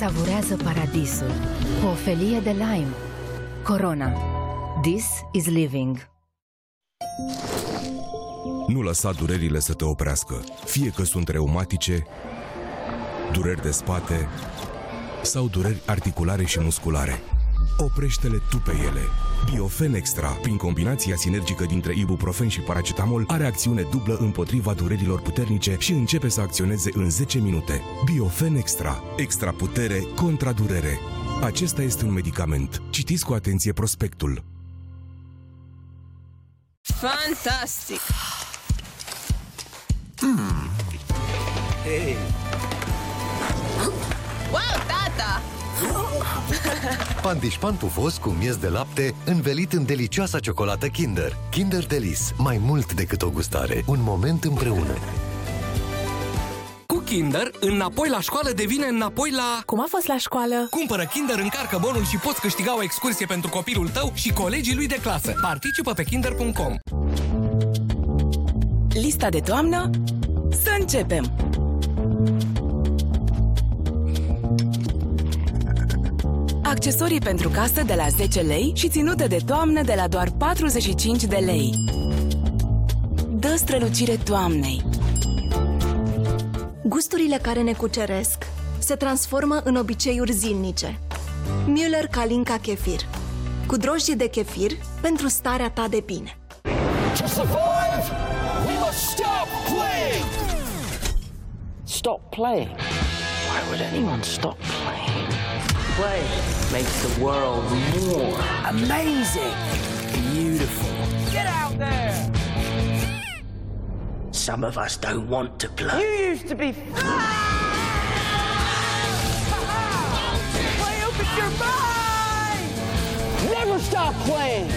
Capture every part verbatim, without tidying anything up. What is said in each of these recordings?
savurează paradisul cu o felie de lime. Corona. This is living. Nu lăsa durerile să te oprească, fie că sunt reumatice, dureri de spate sau dureri articulare și musculare. Oprește-le tu pe ele. Biofen Extra, prin combinația sinergică dintre ibuprofen și paracetamol, are acțiune dublă împotriva durerilor puternice și începe să acționeze în zece minute. Biofen Extra. Extra putere contra durere. Acesta este un medicament. Citiți cu atenție prospectul. Fantastic! Mm. Hey. Wow, tata! Pandișpan pufos cu miez de lapte învelit în delicioasa ciocolată Kinder. Kinder Delice. Mai mult decât o gustare. Un moment împreună. Cu Kinder, înapoi la școală devine înapoi la... Cum a fost la școală? Cumpără Kinder, încarcă bonul și poți câștiga o excursie pentru copilul tău și colegii lui de clasă. Participă pe kinder punct com. Lista de toamnă? Să începem! Accesorii pentru casă de la zece lei și ținute de toamnă de la doar patruzeci și cinci de lei. Dă strălucire toamnei! Gusturile care ne cuceresc se transformă în obiceiuri zilnice. Müller Kalinka Kefir. Cu drojdii de kefir pentru starea ta de bine. To survive, we must stop playing! Stop playing? Why would anyone stop playing? Play makes the world more amazing, beautiful. Get out there! Some of us don't want to play. You used to be... Play open your mind! Never stop playing!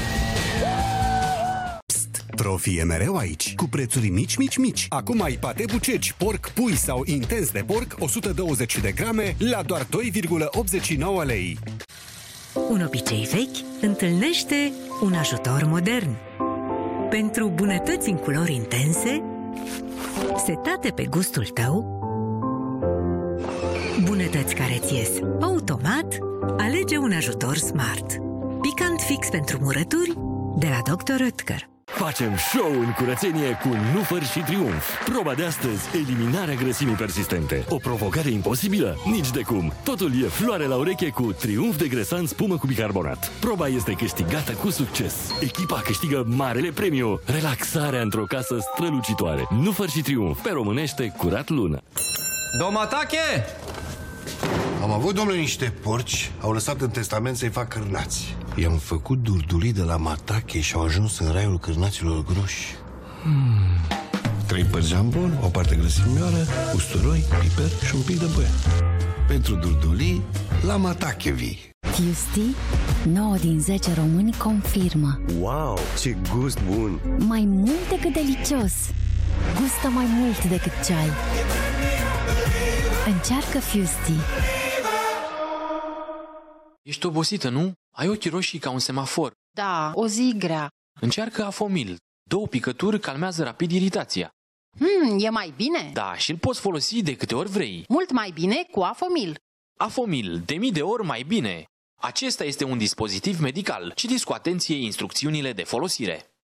Trofie mereu aici, cu prețuri mici, mici, mici. Acum ai pate buceci, porc, pui sau intens de porc, o sută douăzeci de grame, la doar doi virgulă optzeci și nouă lei. Un obicei vechi întâlnește un ajutor modern. Pentru bunătăți în culori intense, setate pe gustul tău, bunătăți care ți ies automat, alege un ajutor Smart. Picant fix pentru murături, de la doctor Oetker. Facem show în curățenie cu Nufăr și Triumf. Proba de astăzi, eliminarea grăsimii persistente. O provocare imposibilă? Nici de cum. Totul e floare la ureche cu Triumf degresant spumă cu bicarbonat. Proba este câștigată cu succes. Echipa câștigă marele premiu, relaxarea într-o casă strălucitoare. Nufăr și Triumf, pe românește curat lună. Domatache! Am avut, domnule, niște porci, au lăsat în testament să-i fac cârnați. I-am făcut durdulii de la Matache și au ajuns în raiul cârnaților groși. Hmm. Trei părți jambon, o parte grăsimioară, usturoi, piper și un pic de băie. Pentru durdulii, la Matache vii. Fusti, nouă din zece români confirmă. Wow, ce gust bun! Mai mult decât delicios. Gustă mai mult decât ceai. Încearcă Fusti. Ești obosită, nu? Ai ochii roșii ca un semafor. Da, o zi grea. Încearcă Afomil. Două picături calmează rapid iritația. Hmm, e mai bine? Da, și îl poți folosi de câte ori vrei. Mult mai bine cu Afomil. Afomil, de mii de ori mai bine. Acesta este un dispozitiv medical. Citiți cu atenție instrucțiunile de folosire.